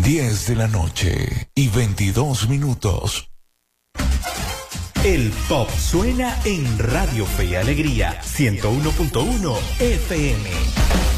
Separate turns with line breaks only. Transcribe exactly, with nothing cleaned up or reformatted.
diez de la noche y veintidós minutos.
El pop suena en Radio Fe y Alegría ciento uno punto uno F M.